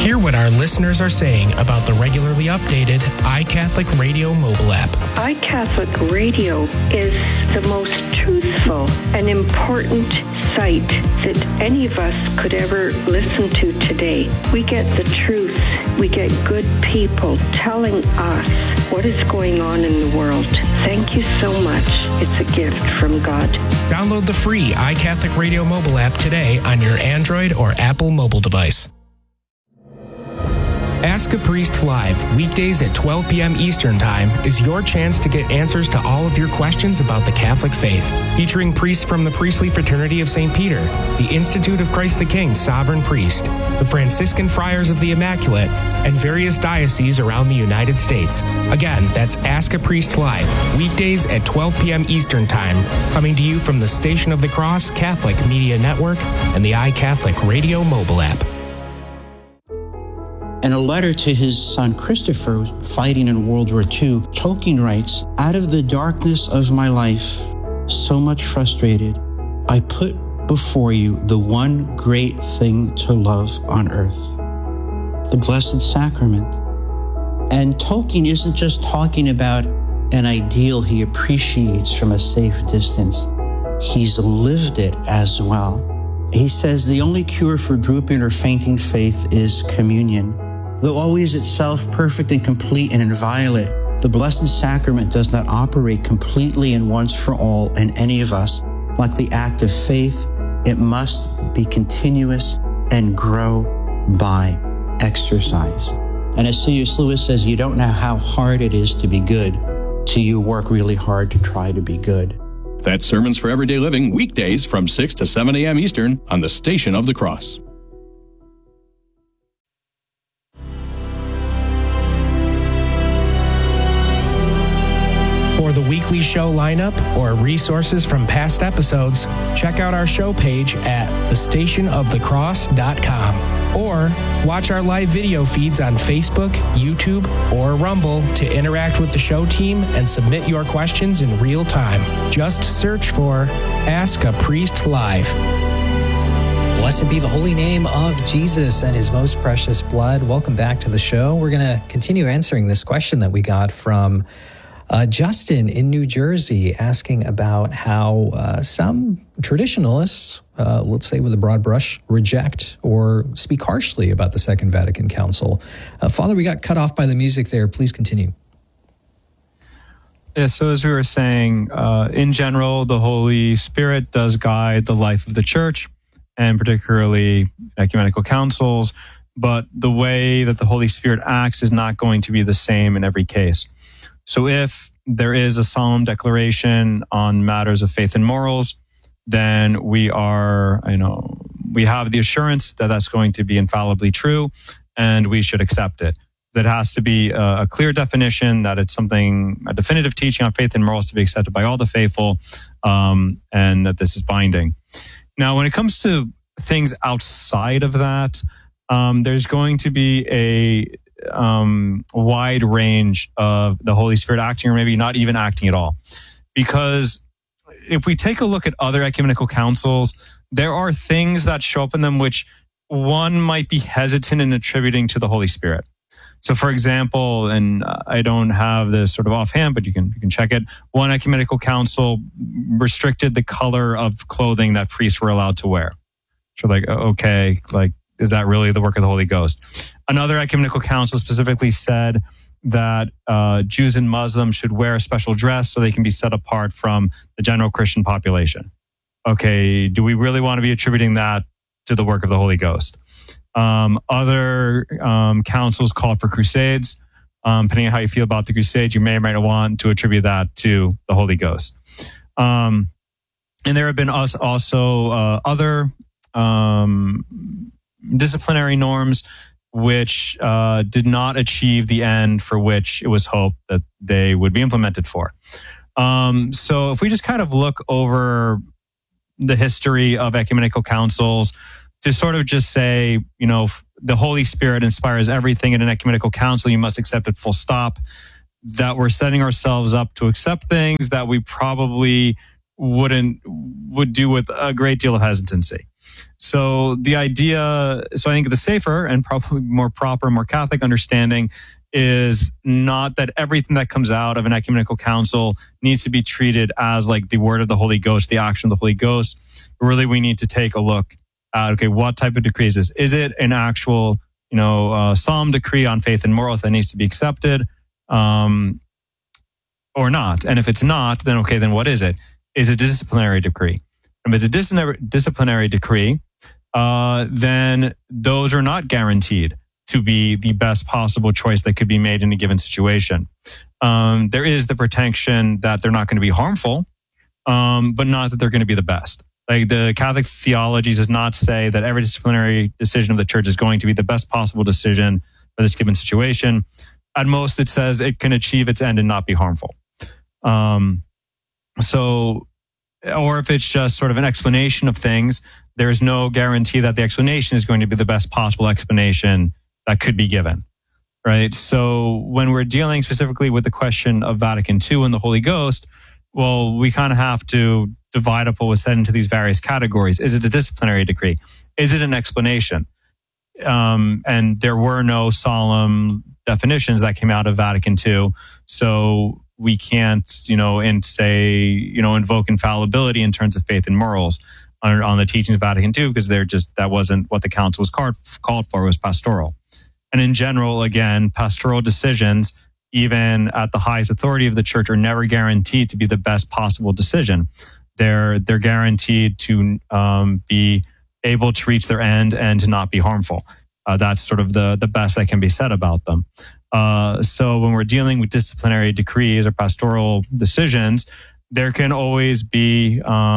Hear what our listeners are saying about the regularly updated iCatholic Radio mobile app. iCatholic Radio is the most truthful and important site that any of us could ever listen to today. We get the truth. We get good people telling us what is going on in the world. Thank you so much. It's a gift from God. Download the free iCatholic Radio mobile app today on your Android or Apple mobile device. Ask a Priest Live, weekdays at 12 p.m. Eastern Time, is your chance to get answers to all of your questions about the Catholic faith. Featuring priests from the Priestly Fraternity of St. Peter, the Institute of Christ the King Sovereign Priest, the Franciscan Friars of the Immaculate, and various dioceses around the United States. Again, that's Ask a Priest Live, weekdays at 12 p.m. Eastern Time, coming to you from the Station of the Cross Catholic Media Network and the iCatholic Radio mobile app. In a letter to his son Christopher, fighting in World War II, Tolkien writes, "Out of the darkness of my life, so much frustrated, I put before you the one great thing to love on earth, the Blessed Sacrament." And Tolkien isn't just talking about an ideal he appreciates from a safe distance. He's lived it as well. He says the only cure for drooping or fainting faith is communion. Though always itself perfect and complete and inviolate, the Blessed Sacrament does not operate completely and once for all in any of us. Like the act of faith, it must be continuous and grow by exercise. And as C.S. Lewis says, you don't know how hard it is to be good till you work really hard to try to be good. That's Sermons for Everyday Living, weekdays from 6 to 7 a.m. Eastern on the Station of the Cross. For the weekly show lineup or resources from past episodes, check out our show page at thestationofthecross.com or watch our live video feeds on Facebook, YouTube, or Rumble to interact with the show team and submit your questions in real time. Just search for Ask a Priest Live. Blessed be the holy name of Jesus and his most precious blood. Welcome back to the show. We're going to continue answering this question that we got from Justin in New Jersey, asking about how some traditionalists, let's say with a broad brush, reject or speak harshly about the Second Vatican Council. Father, we got cut off by the music there. Please continue. Yeah, so as we were saying, in general, the Holy Spirit does guide the life of the Church, and particularly ecumenical councils, but the way that the Holy Spirit acts is not going to be the same in every case. So if there is a solemn declaration on matters of faith and morals, then we have the assurance that that's going to be infallibly true, and we should accept it. That has to be a clear definition, that it's a definitive teaching on faith and morals to be accepted by all the faithful, and that this is binding. Now, when it comes to things outside of that, there's going to be a wide range of the Holy Spirit acting, or maybe not even acting at all. Because if we take a look at other ecumenical councils, there are things that show up in them which one might be hesitant in attributing to the Holy Spirit. So, for example, and I don't have this sort of offhand, but you can check it. One ecumenical council restricted the color of clothing that priests were allowed to wear. So, is that really the work of the Holy Ghost? Another ecumenical council specifically said that Jews and Muslims should wear a special dress so they can be set apart from the general Christian population. Okay, do we really want to be attributing that to the work of the Holy Ghost? Other councils called for crusades. Depending on how you feel about the crusades, you may or may not want to attribute that to the Holy Ghost. And there have been also other disciplinary norms which did not achieve the end for which it was hoped that they would be implemented for. So if we just kind of look over the history of ecumenical councils, to sort of just say, the Holy Spirit inspires everything in an ecumenical council, you must accept it full stop, that we're setting ourselves up to accept things that we probably would do with a great deal of hesitancy. So the idea, so I think the safer and probably more proper, more Catholic understanding is not that everything that comes out of an ecumenical council needs to be treated as like the word of the Holy Ghost, the action of the Holy Ghost. Really, we need to take a look at, okay, what type of decree is this? Is it an actual, solemn decree on faith and morals that needs to be accepted, or not? And if it's not, then okay, then what is it? Is it a disciplinary decree? And if it's a disciplinary decree, then those are not guaranteed to be the best possible choice that could be made in a given situation. There is the protection that they're not going to be harmful, but not that they're going to be the best. Like the Catholic theology does not say that every disciplinary decision of the church is going to be the best possible decision for this given situation. At most, it says it can achieve its end and not be harmful. Or if it's just sort of an explanation of things, there's no guarantee that the explanation is going to be the best possible explanation that could be given, right? So when we're dealing specifically with the question of Vatican II and the Holy Ghost, well, we kind of have to divide up what was said into these various categories. Is it a disciplinary decree? Is it an explanation? And there were no solemn definitions that came out of Vatican II. So we can't, invoke infallibility in terms of faith and morals on the teachings of Vatican II, because that wasn't what the council was called for. It was pastoral. And in general, again, pastoral decisions, even at the highest authority of the church, are never guaranteed to be the best possible decision. They're guaranteed to be able to reach their end and to not be harmful. That's sort of the best that can be said about them. So when we're dealing with disciplinary decrees or pastoral decisions, there can always be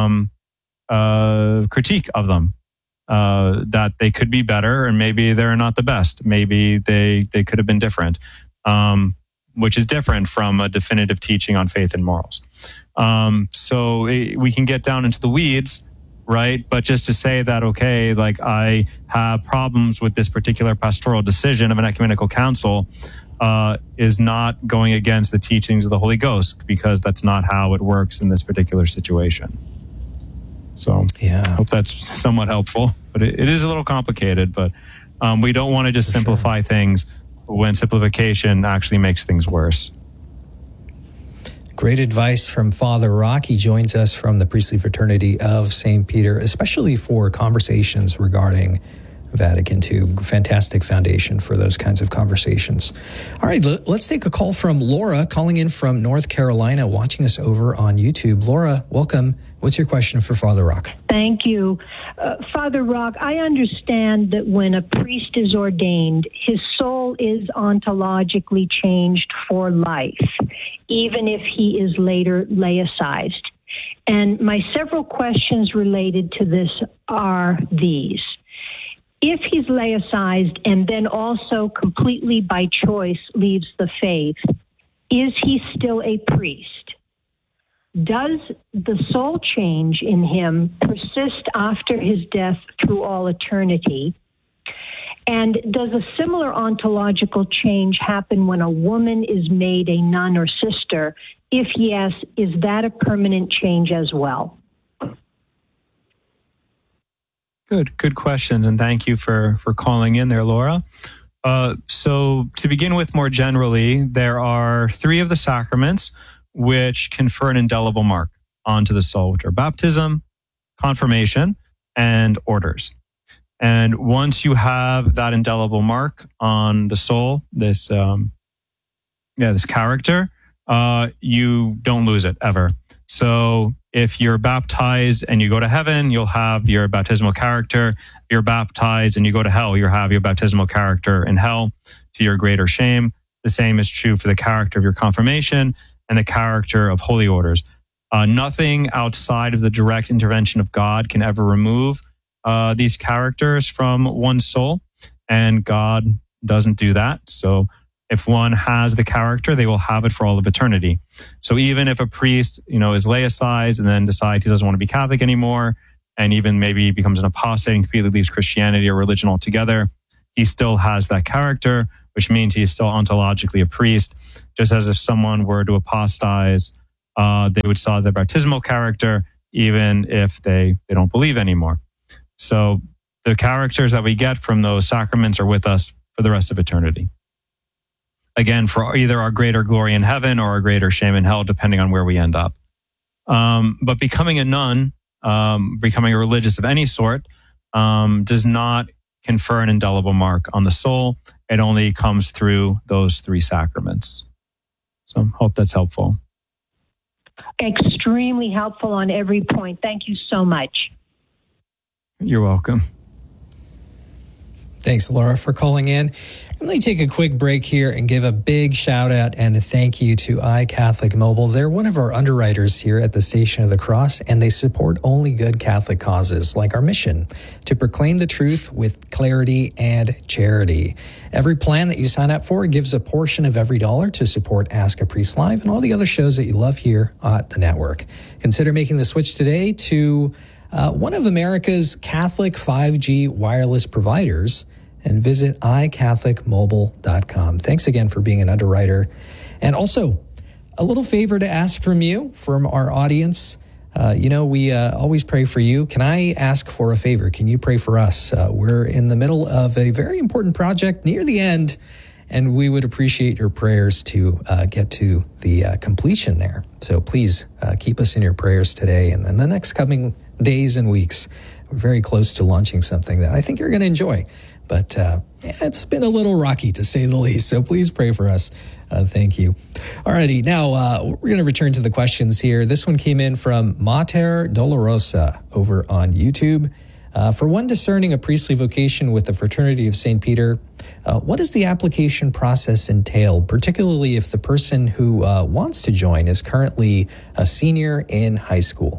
critique of them, that they could be better, and maybe they're not the best. Maybe they could have been different, which is different from a definitive teaching on faith and morals. So we can get down into the weeds, right? But just to say that, okay, like I have problems with this particular pastoral decision of an ecumenical council, is not going against the teachings of the Holy Ghost, because that's not how it works in this particular situation. So I hope that's somewhat helpful, but it is a little complicated, but we don't want to just simplify things when simplification actually makes things worse. Great advice from Father Rock. He joins us from the Priestly Fraternity of St. Peter, especially for conversations regarding Vatican II. Fantastic foundation for those kinds of conversations. All right, let's take a call from Laura, calling in from North Carolina, watching us over on YouTube. Laura, welcome. What's your question for Father Rock? Thank you. Father Rock, I understand that when a priest is ordained, his soul is ontologically changed for life, even if he is later laicized. And my several questions related to this are these. If he's laicized and then also completely by choice leaves the faith, is he still a priest? Does the soul change in him persist after his death through all eternity? And does a similar ontological change happen when a woman is made a nun or sister? If yes, is that a permanent change as well? Good questions, and thank you for calling in there, Laura. So to begin with, more generally, there are 3 of the sacraments which confer an indelible mark onto the soul, which are baptism, confirmation, and orders. And once you have that indelible mark on the soul, this character, you don't lose it ever. So if you're baptized and you go to heaven, you'll have your baptismal character. If you're baptized and you go to hell, you'll have your baptismal character in hell, to your greater shame. The same is true for the character of your confirmation and the character of holy orders. Nothing outside of the direct intervention of God can ever remove these characters from one's soul, and God doesn't do that. So if one has the character, they will have it for all of eternity. So even if a priest, is laicized and then decides he doesn't want to be Catholic anymore, and even maybe becomes an apostate and completely leaves Christianity or religion altogether, he still has that character, which means he is still ontologically a priest. Just as if someone were to apostatize, they would still have their baptismal character, even if they don't believe anymore. So the characters that we get from those sacraments are with us for the rest of eternity. Again, for either our greater glory in heaven or our greater shame in hell, depending on where we end up. But becoming a nun, becoming a religious of any sort, does not confer an indelible mark on the soul. It only comes through those 3 sacraments. So hope that's helpful. Extremely helpful on every point. Thank you so much. You're welcome. Thanks, Laura, for calling in. Let me take a quick break here and give a big shout out and a thank you to iCatholic Mobile. They're one of our underwriters here at the Station of the Cross, and they support only good Catholic causes like our mission to proclaim the truth with clarity and charity. Every plan that you sign up for gives a portion of every dollar to support Ask a Priest Live and all the other shows that you love here at the network. Consider making the switch today to one of America's Catholic 5G wireless providers, and visit iCatholicMobile.com. Thanks again for being an underwriter. And also, a little favor to ask from you, from our audience. We always pray for you. Can I ask for a favor? Can you pray for us? We're in the middle of a very important project near the end, and we would appreciate your prayers to get to the completion there. So please keep us in your prayers today and then the next coming days and weeks. We're very close to launching something that I think you're going to enjoy. But it's been a little rocky, to say the least. So please pray for us. Thank you. Alrighty, now we're going to return to the questions here. This one came in from Mater Dolorosa over on YouTube. For one discerning a priestly vocation with the Fraternity of St. Peter, what does the application process entail, particularly if the person who wants to join is currently a senior in high school?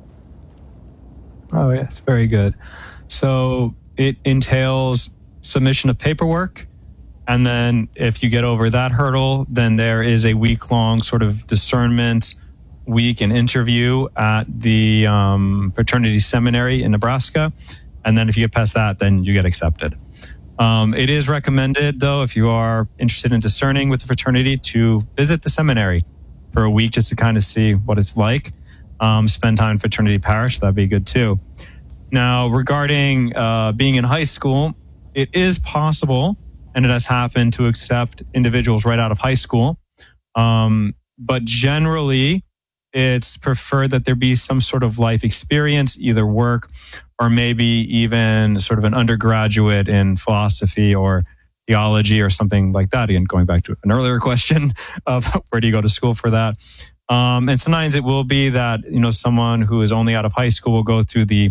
Oh, yes, very good. So it entails submission of paperwork. And then if you get over that hurdle, then there is a week-long sort of discernment week and interview at the Fraternity Seminary in Nebraska. And then if you get past that, then you get accepted. It is recommended, though, if you are interested in discerning with the fraternity, to visit the seminary for a week just to kind of see what it's like. Spend time in fraternity parish, that'd be good too. Now, regarding being in high school, it is possible, and it has happened, to accept individuals right out of high school. But generally, it's preferred that there be some sort of life experience, either work or maybe even sort of an undergraduate in philosophy or theology or something like that. Again, going back to an earlier question of where do you go to school for that? And sometimes it will be that, someone who is only out of high school will go through the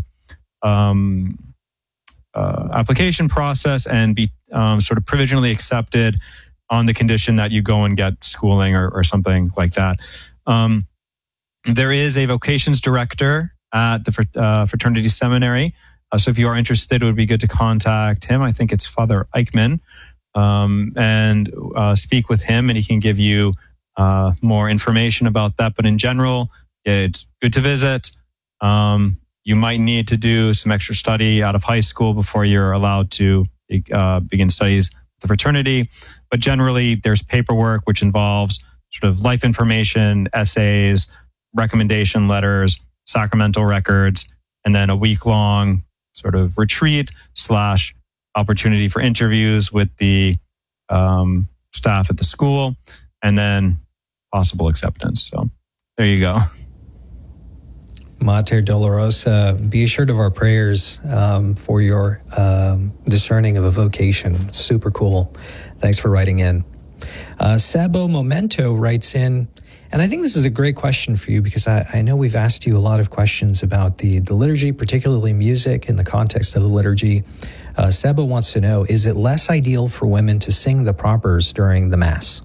application process and be sort of provisionally accepted on the condition that you go and get schooling or something like that. There is a vocations director at the Fraternity Seminary. So if you are interested, it would be good to contact him. I think it's Father Eichmann, and speak with him, and he can give you more information about that. But in general, it's good to visit. You might need to do some extra study out of high school before you're allowed to begin studies with the fraternity. But generally, there's paperwork which involves sort of life information, essays, recommendation letters, sacramental records, and then a week-long sort of retreat / opportunity for interviews with the staff at the school, and then possible acceptance. So there you go. Mater Dolorosa, be assured of our prayers for your discerning of a vocation. It's super cool. Thanks for writing in. Sabo Momento writes in, and I think this is a great question for you because I know we've asked you a lot of questions about the liturgy, particularly music in the context of the liturgy. Sabo wants to know, is it less ideal for women to sing the propers during the Mass?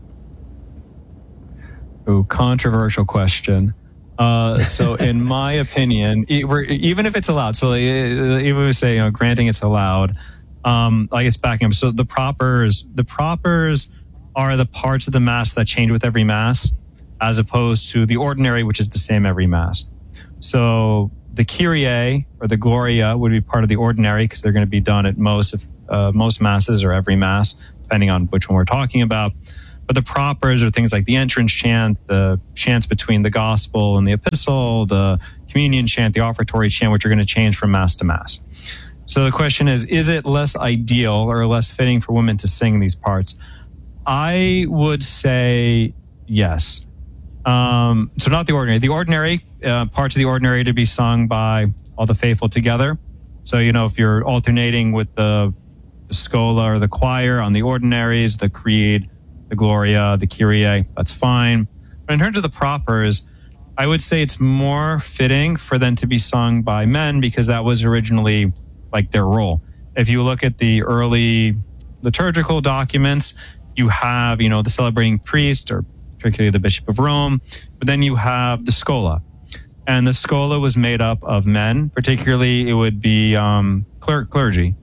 Oh, controversial question. So in my opinion, even if it's allowed, so even if we say, granting it's allowed, I guess backing up. So the propers are the parts of the Mass that change with every Mass, as opposed to the ordinary, which is the same every Mass. So the Kyrie or the Gloria would be part of the ordinary because they're going to be done at most Masses or every Mass, depending on which one we're talking about. But the propers are things like the entrance chant, the chants between the gospel and the epistle, the communion chant, the offertory chant, which are going to change from Mass to Mass. So the question is it less ideal or less fitting for women to sing these parts? I would say yes. So not the ordinary. The ordinary, parts of the ordinary to be sung by all the faithful together. So, if you're alternating with the Schola or the choir on the ordinaries, the Creed, the Gloria, the Kyrie, that's fine. But in terms of the propers, I would say it's more fitting for them to be sung by men because that was originally like their role. If you look at the early liturgical documents, you have, the celebrating priest or particularly the Bishop of Rome, but then you have the Schola. And the Schola was made up of men, particularly it would be clergy.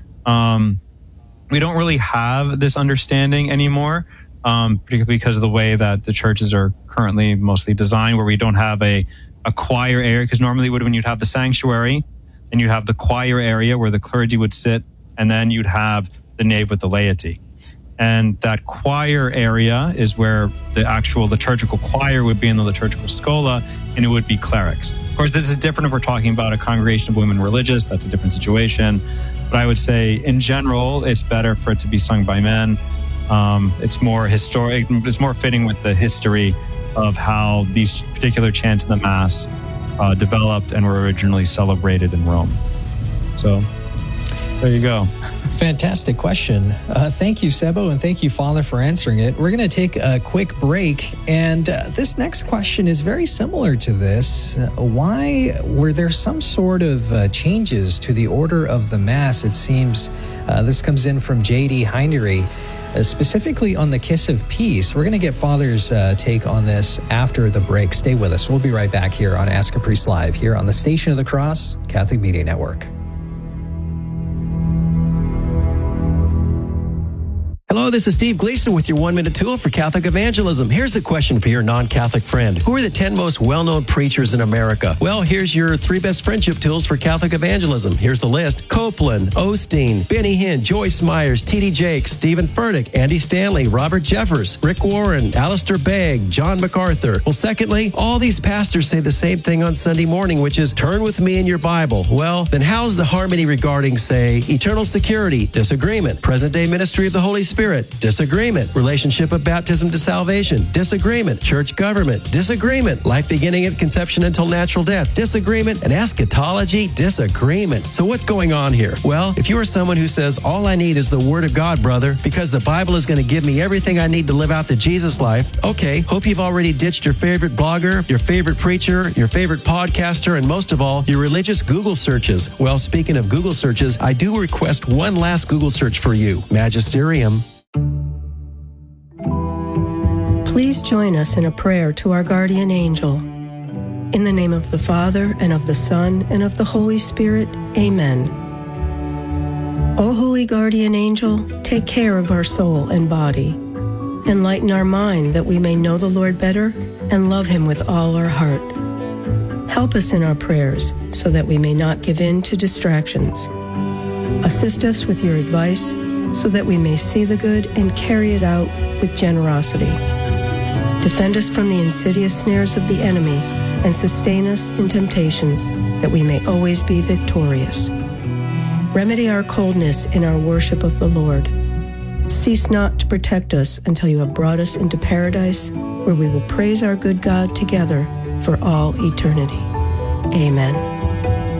We don't really have this understanding anymore, particularly because of the way that the churches are currently mostly designed, where we don't have a choir area, because normally when you'd have the sanctuary, and you'd have the choir area where the clergy would sit, and then you'd have the nave with the laity. And that choir area is where the actual liturgical choir would be in the liturgical schola, and it would be clerics. Of course, this is different if we're talking about a congregation of women religious. That's a different situation. But I would say, in general, it's better for it to be sung by men. It's more historic. It's more fitting with the history of how these particular chants in the Mass developed and were originally celebrated in Rome. So, there you go. Fantastic question. Thank you, Sebo, and thank you, Father, for answering it. We're going to take a quick break, and this next question is very similar to this. Why were there some sort of changes to the order of the Mass? It seems this comes in from J.D. Heinery, specifically on the Kiss of Peace. We're going to get Father's take on this after the break. Stay with us. We'll be right back here on Ask a Priest Live, here on the Station of the Cross, Catholic Media Network. Hello, this is Steve Gleason with your 1-minute tool for Catholic evangelism. Here's the question for your non-Catholic friend. Who are the 10 most well-known preachers in America? Well, here's your 3 best friendship tools for Catholic evangelism. Here's the list. Copeland, Osteen, Benny Hinn, Joyce Myers, T.D. Jakes, Stephen Furtick, Andy Stanley, Robert Jeffers, Rick Warren, Alistair Begg, John MacArthur. Well, secondly, all these pastors say the same thing on Sunday morning, which is turn with me in your Bible. Well, then how's the harmony regarding, say, eternal security? Disagreement. Present-day ministry of the Holy Spirit? Disagreement. Relationship of baptism to salvation? Disagreement. Church government? Disagreement. Life beginning at conception until natural death? Disagreement. And eschatology? Disagreement. So what's going on here? Well, if you are someone who says, all I need is the Word of God, brother, because the Bible is going to give me everything I need to live out the Jesus life, okay, hope you've already ditched your favorite blogger, your favorite preacher, your favorite podcaster, and most of all, your religious Google searches. Well, speaking of Google searches, I do request one last Google search for you. Magisterium. Please join us in a prayer to our guardian angel. In the name of the Father, and of the Son, and of the Holy Spirit, amen. O holy guardian angel, take care of our soul and body. Enlighten our mind that we may know the Lord better and love him with all our heart. Help us in our prayers so that we may not give in to distractions. Assist us with your advice so that we may see the good and carry it out with generosity. Defend us from the insidious snares of the enemy and sustain us in temptations that we may always be victorious. Remedy our coldness in our worship of the Lord. Cease not to protect us until you have brought us into paradise, where we will praise our good God together for all eternity. Amen.